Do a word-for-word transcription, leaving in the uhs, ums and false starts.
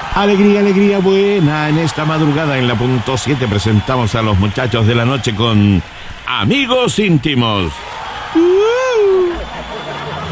Alegría, alegría buena. En esta madrugada en la punto siete presentamos a los muchachos de la noche con Amigos Íntimos. ¡Uh!